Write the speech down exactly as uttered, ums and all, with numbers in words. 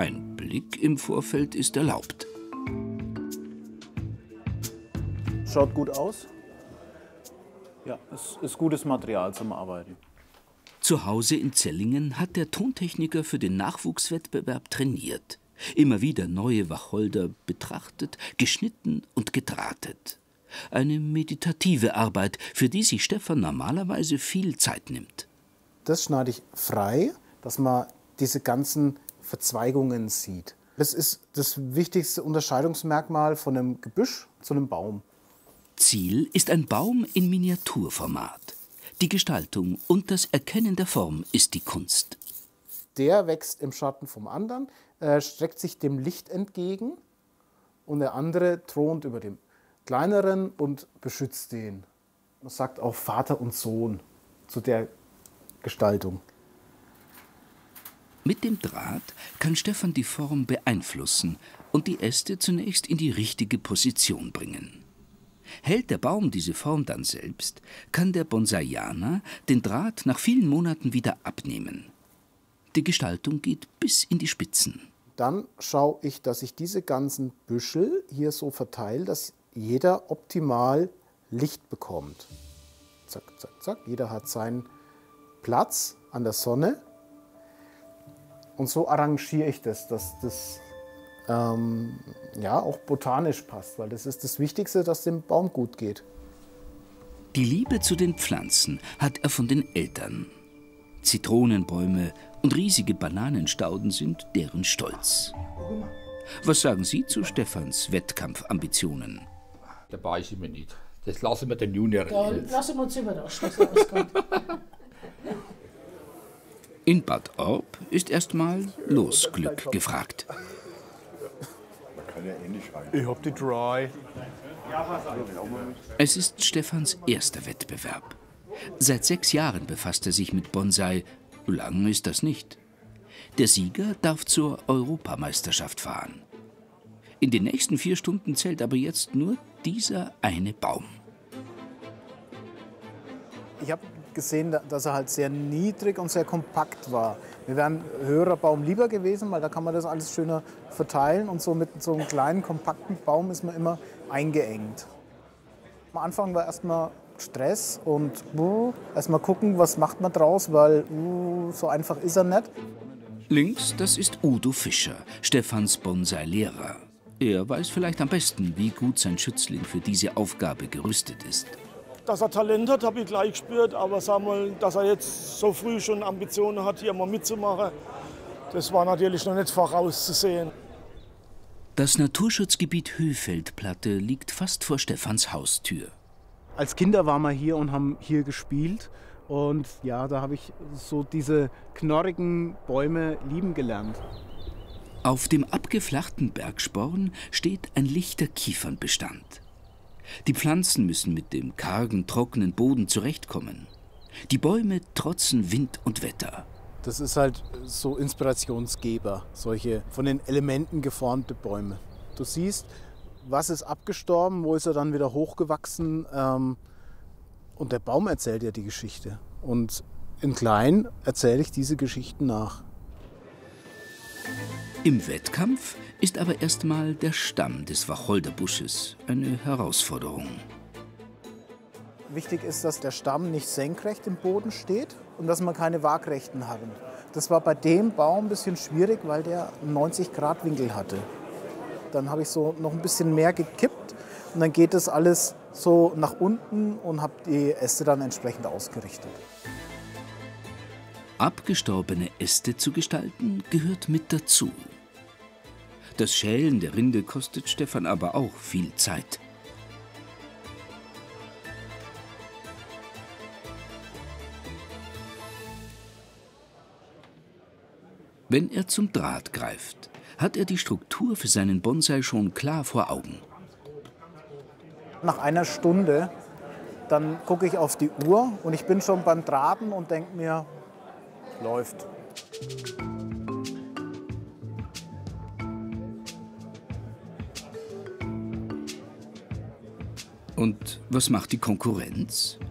Ein Blick im Vorfeld ist erlaubt. Schaut gut aus. Ja, es ist gutes Material zum Arbeiten. Zu Hause in Zellingen hat der Tontechniker für den Nachwuchswettbewerb trainiert. Immer wieder neue Wacholder betrachtet, geschnitten und gedrahtet. Eine meditative Arbeit, für die sich Stefan normalerweise viel Zeit nimmt. Das schneide ich frei, dass man diese ganzen Verzweigungen sieht. Das ist das wichtigste Unterscheidungsmerkmal von einem Gebüsch zu einem Baum. Ziel ist ein Baum in Miniaturformat. Die Gestaltung und das Erkennen der Form ist die Kunst. Der wächst im Schatten vom anderen, äh, streckt sich dem Licht entgegen und der andere thront über dem kleineren und beschützt den. Man sagt auch Vater und Sohn zu der Gestaltung. Mit dem Draht kann Stefan die Form beeinflussen und die Äste zunächst in die richtige Position bringen. Hält der Baum diese Form dann selbst, kann der Bonsaianer den Draht nach vielen Monaten wieder abnehmen. Die Gestaltung geht bis in die Spitzen. Dann schaue ich, dass ich diese ganzen Büschel hier so verteile, dass jeder optimal Licht bekommt. Zack, zack, zack. Jeder hat seinen Platz an der Sonne. Und so arrangiere ich das, dass das ähm, ja, auch botanisch passt, weil das ist das Wichtigste, dass dem Baum gut geht. Die Liebe zu den Pflanzen hat er von den Eltern. Zitronenbäume und riesige Bananenstauden sind deren Stolz. Was sagen Sie zu Stefans Wettkampfambitionen? Da weiß ich mir nicht. Das lassen wir den Junioren. Dann lassen wir uns überraschen, was rauskommt. In Bad Orb ist erstmal Losglück gefragt. Ich hab die Dry. Es ist Stefans erster Wettbewerb. Seit sechs Jahren befasst er sich mit Bonsai. Lang ist das nicht. Der Sieger darf zur Europameisterschaft fahren. In den nächsten vier Stunden zählt aber jetzt nur dieser eine Baum. Ich habe gesehen, dass er halt sehr niedrig und sehr kompakt war. Mir wäre ein höherer Baum lieber gewesen, weil da kann man das alles schöner verteilen. Und so mit so einem kleinen, kompakten Baum ist man immer eingeengt. Am Anfang war erstmal Stress und uh, erstmal gucken, was macht man draus, weil uh, so einfach ist er nicht. Links, das ist Udo Fischer, Stefans Bonsai-Lehrer. Er weiß vielleicht am besten, wie gut sein Schützling für diese Aufgabe gerüstet ist. Dass er Talent hat, habe ich gleich gespürt, aber sag mal, dass er jetzt so früh schon Ambitionen hat, hier mal mitzumachen, das war natürlich noch nicht vorauszusehen. Das Naturschutzgebiet Höhfeldplatte liegt fast vor Stefans Haustür. Als Kinder waren wir hier und haben hier gespielt. Und ja, da habe ich so diese knorrigen Bäume lieben gelernt. Auf dem abgeflachten Bergsporn steht ein lichter Kiefernbestand. Die Pflanzen müssen mit dem kargen, trockenen Boden zurechtkommen. Die Bäume trotzen Wind und Wetter. Das ist halt so Inspirationsgeber, solche von den Elementen geformte Bäume. Du siehst, was ist abgestorben, wo ist er dann wieder hochgewachsen. Ähm, und der Baum erzählt ja die Geschichte. Und in klein erzähle ich diese Geschichten nach. Im Wettkampf ist aber erstmal der Stamm des Wacholderbusches eine Herausforderung. Wichtig ist, dass der Stamm nicht senkrecht im Boden steht und dass man keine Waagrechten hat. Das war bei dem Baum ein bisschen schwierig, weil der einen neunzig Grad Winkel hatte. Dann habe ich so noch ein bisschen mehr gekippt und dann geht das alles so nach unten und habe die Äste dann entsprechend ausgerichtet. Abgestorbene Äste zu gestalten gehört mit dazu. Das Schälen der Rinde kostet Stefan aber auch viel Zeit. Wenn er zum Draht greift, hat er die Struktur für seinen Bonsai schon klar vor Augen. Nach einer Stunde, dann gucke ich auf die Uhr und ich bin schon beim Drahten und denke mir, läuft. Und was macht die Konkurrenz?